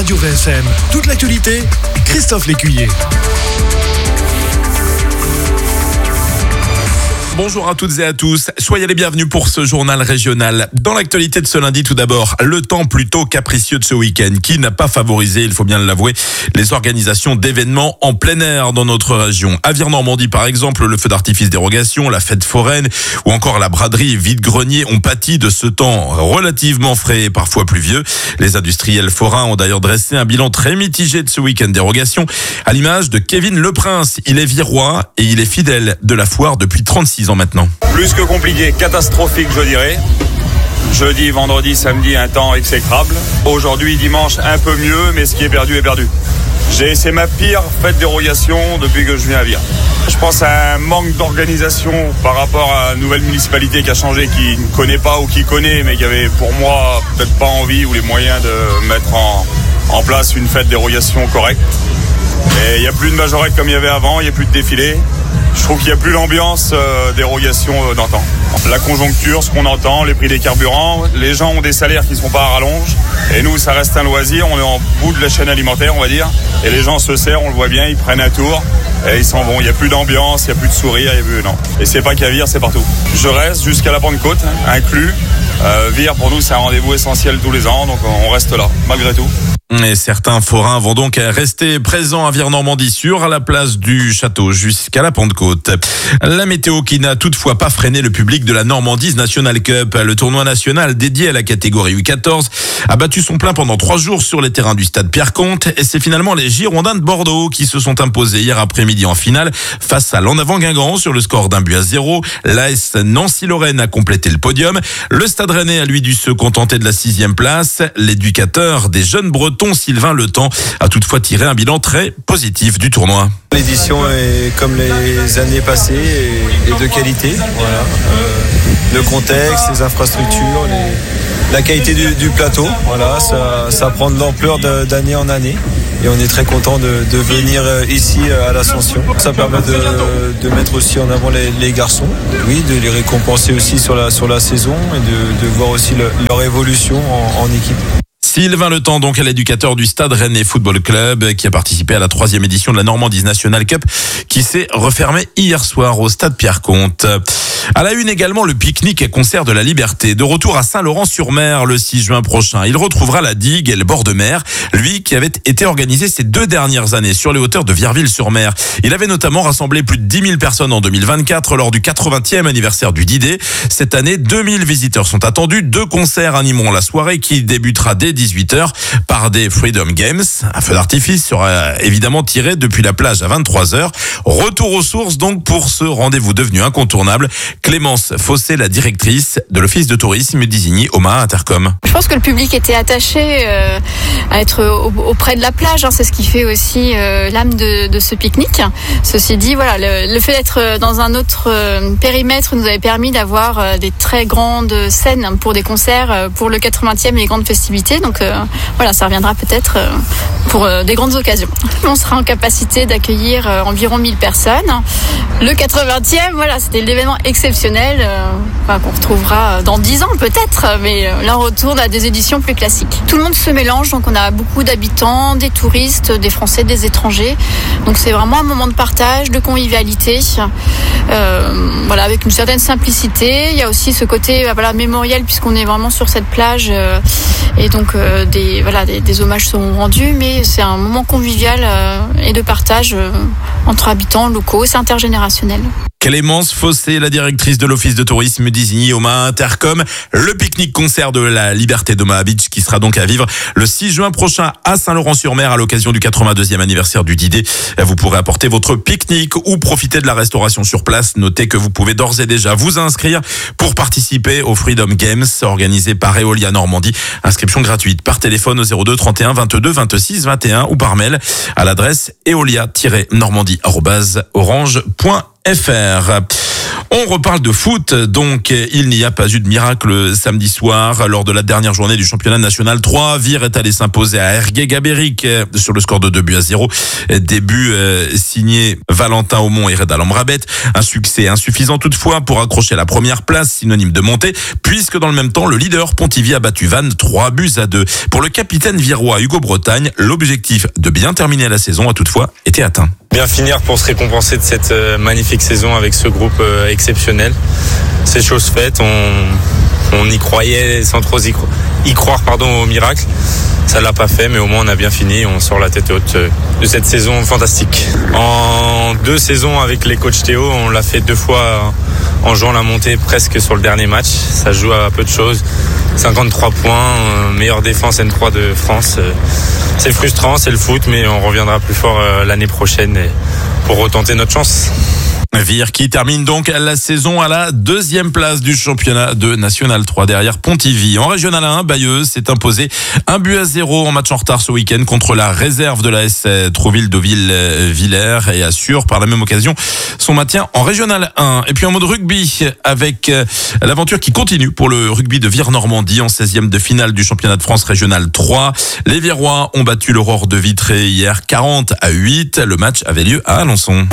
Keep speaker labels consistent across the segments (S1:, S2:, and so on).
S1: Radio VSM. Toute l'actualité, Christophe Lécuyer.
S2: Bonjour à toutes et à tous, soyez les bienvenus pour ce journal régional. Dans l'actualité de ce lundi, tout d'abord, le temps plutôt capricieux de ce week-end qui n'a pas favorisé, il faut bien l'avouer, les organisations d'événements en plein air dans notre région. À Vire-Normandie par exemple, le feu d'artifice dérogation, la fête foraine ou encore la braderie vide-grenier ont pâti de ce temps relativement frais et parfois pluvieux. Les industriels forains ont d'ailleurs dressé un bilan très mitigé de ce week-end dérogation, à l'image de Kevin Leprince. Il est virois et il est fidèle de la foire depuis 36 ans maintenant.
S3: Plus que compliqué, catastrophique je dirais. Jeudi, vendredi, samedi, un temps exécrable. Aujourd'hui, dimanche, un peu mieux, mais ce qui est perdu est perdu. C'est ma pire fête dérogation depuis que je viens à Vire. Je pense à un manque d'organisation par rapport à une nouvelle municipalité qui a changé, qui ne connaît pas ou qui connaît, mais qui avait pour moi peut-être pas envie ou les moyens de mettre en place une fête dérogation correcte. Et il n'y a plus de majorette comme il y avait avant, il n'y a plus de défilé. Je trouve qu'il n'y a plus l'ambiance dérogation d'antan. La conjoncture, ce qu'on entend, les prix des carburants, les gens ont des salaires qui ne sont pas à rallonge. Et nous, ça reste un loisir, on est en bout de la chaîne alimentaire, on va dire. Et les gens se serrent, on le voit bien, ils prennent un tour et ils s'en vont. Il n'y a plus d'ambiance, il n'y a plus de sourire, il n'y a plus... Non. Et c'est pas qu'à Vire, c'est partout. Je reste jusqu'à la Pentecôte, inclus. Vire, pour nous, c'est un rendez-vous essentiel tous les ans, donc on reste là, malgré tout.
S2: Et certains forains vont donc rester présents à Vire-Normandie sur la place du château jusqu'à la Pentecôte. La météo qui n'a toutefois pas freiné le public de la Normandie National Cup. Le tournoi national dédié à la catégorie U14 a battu son plein pendant 3 jours sur les terrains du stade Pierre-Comte et c'est finalement les Girondins de Bordeaux qui se sont imposés hier après-midi en finale face à l'En Avant Guingamp sur le score d'1-0. L'AS Nancy-Lorraine a complété le podium. Le stade rennais a lui dû se contenter de la 6e place. L'éducateur des jeunes Bretons, Sylvain Le Temps, a toutefois tiré un bilan très positif du tournoi.
S4: L'édition est comme les années passées et de qualité. Voilà. Le contexte, les infrastructures, la qualité du plateau, voilà, ça prend de l'ampleur d'année en année. Et on est très content de venir ici à l'Ascension. Ça permet de mettre aussi en avant les garçons, oui, de les récompenser aussi sur la saison et de voir aussi leur évolution en équipe.
S2: Sylvain Le Temps, donc, l'éducateur du Stade Rennais Football Club, qui a participé à la 3e édition de la Normandie National Cup, qui s'est refermée hier soir au Stade Pierre-Comte. À la une également, le pique-nique et concert de la Liberté. De retour à Saint-Laurent-sur-Mer le 6 juin prochain. Il retrouvera la digue et le bord de mer, lui qui avait été organisé ces 2 dernières années sur les hauteurs de Vierville-sur-Mer. Il avait notamment rassemblé plus de 10 000 personnes en 2024 lors du 80e anniversaire du D-Day. Cette année, 2000 visiteurs sont attendus. 2 concerts animeront la soirée qui débutera dès 18h par des Freedom Games. Un feu d'artifice sera évidemment tiré depuis la plage à 23h. Retour aux sources donc pour ce rendez-vous devenu incontournable. Clémence Fossé, la directrice de l'Office de tourisme d'Isigny, Omaha Intercom.
S5: Je pense que le public était attaché à être auprès de la plage. C'est ce qui fait aussi l'âme de ce pique-nique. Ceci dit, voilà, le fait d'être dans un autre périmètre nous avait permis d'avoir des très grandes scènes pour des concerts pour le 80e et les grandes festivités. Donc voilà, ça reviendra peut-être pour des grandes occasions. On sera en capacité d'accueillir environ 1000 personnes. Le 80e, voilà, c'était l'événement exceptionnel qu'on retrouvera dans 10 ans peut-être, mais là on retourne à des éditions plus classiques. Tout le monde se mélange, donc on a beaucoup d'habitants, des touristes, des Français, des étrangers. Donc c'est vraiment un moment de partage, de convivialité, voilà, avec une certaine simplicité. Il y a aussi ce côté mémoriel puisqu'on est vraiment sur cette plage et donc des hommages seront rendus, mais c'est un moment convivial et de partage entre habitants locaux, c'est intergénérationnel.
S2: Clémence Fossé, la directrice de l'Office de tourisme d'Isigny, Omaha Intercom. Le pique-nique concert de la Liberté d'Omaha Beach qui sera donc à vivre le 6 juin prochain à Saint-Laurent-sur-Mer à l'occasion du 82e anniversaire du D-Day. Vous pourrez apporter votre pique-nique ou profiter de la restauration sur place. Notez que vous pouvez d'ores et déjà vous inscrire pour participer au Freedom Games organisé par Eolia Normandie. Inscription gratuite par téléphone au 02 31 22 26 21 ou par mail à l'adresse eolia-normandie@orange.fr. On reparle de foot, donc il n'y a pas eu de miracle samedi soir lors de la dernière journée du championnat national 3. Vire est allé s'imposer à Ergué-Gabéric sur le score de 2-0. Début signé Valentin Aumont et Reda Lambrabet. Un succès insuffisant toutefois pour accrocher la première place, synonyme de montée, puisque dans le même temps, le leader Pontivy a battu Vannes 3-2. Pour le capitaine virois Hugo Bretagne, l'objectif de bien terminer la saison a toutefois été atteint.
S6: Bien finir pour se récompenser de cette magnifique saison avec ce groupe exceptionnel. C'est chose faite, on y croyait sans trop y croire au miracle. Ça l'a pas fait, mais au moins on a bien fini, on sort la tête haute de cette saison fantastique. En 2 saisons avec les coachs Théo, on l'a fait 2 fois en jouant la montée presque sur le dernier match. Ça joue à peu de choses. 53 points, meilleure défense N3 de France. C'est frustrant, c'est le foot, mais on reviendra plus fort l'année prochaine pour retenter notre chance.
S2: Vire qui termine donc la saison à la 2e place du championnat de National 3 derrière Pontivy. En Régional 1, Bayeux s'est imposé 1-0 en match en retard ce week-end contre la réserve de l'AS Trouville-Deauville-Villers et assure par la même occasion son maintien en Régional 1. Et puis en mode rugby avec l'aventure qui continue pour le rugby de Vire-Normandie en 16e de finale du championnat de France Régional 3. Les Virois ont battu l'Aurore de Vitré hier 40-8. Le match avait lieu à Alençon.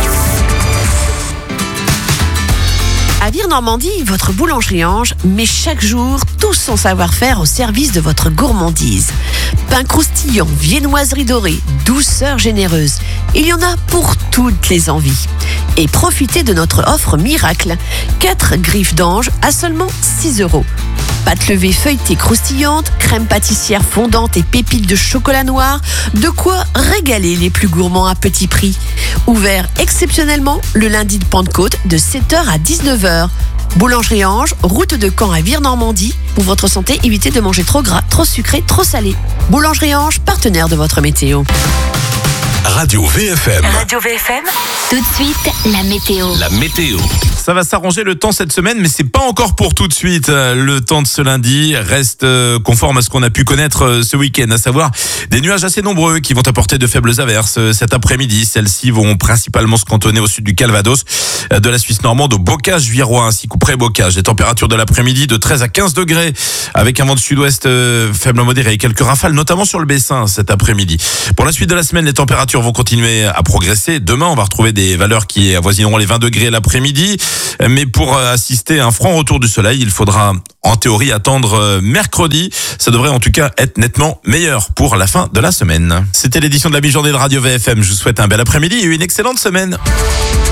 S7: À Vire-Normandie, votre boulangerie Ange met chaque jour tout son savoir-faire au service de votre gourmandise. Pain croustillant, viennoiserie dorée, douceur généreuse. Il y en a pour toutes les envies. Et profitez de notre offre miracle. 4 griffes d'ange à seulement 6 €. Pâte levée feuilletée croustillante, crème pâtissière fondante et pépites de chocolat noir. De quoi régaler les plus gourmands à petit prix. Ouvert exceptionnellement le lundi de Pentecôte de 7h à 19h. Boulangerie Ange, route de Caen à Vire-Normandie. Pour votre santé, évitez de manger trop gras, trop sucré, trop salé. Boulangerie Ange, partenaire de votre météo.
S1: Radio VFM.
S8: Radio VFM. Tout de suite, la météo.
S1: La météo.
S2: Ça va s'arranger le temps cette semaine, mais c'est pas encore pour tout de suite. Le temps de ce lundi reste conforme à ce qu'on a pu connaître ce week-end, à savoir des nuages assez nombreux qui vont apporter de faibles averses cet après-midi. Celles-ci vont principalement se cantonner au sud du Calvados, de la Suisse normande au Bocage virois ainsi qu'au Pré-Bocage. Les températures de l'après-midi de 13 à 15 degrés avec un vent de sud-ouest faible à modéré et quelques rafales, notamment sur le Bessin cet après-midi. Pour la suite de la semaine, les températures vont continuer à progresser. Demain, on va retrouver des valeurs qui avoisineront les 20 degrés l'après-midi. Mais pour assister à un franc retour du soleil, il faudra en théorie attendre mercredi. Ça devrait en tout cas être nettement meilleur pour la fin de la semaine. C'était l'édition de la mi-journée de Radio VFM. Je vous souhaite un bel après-midi et une excellente semaine.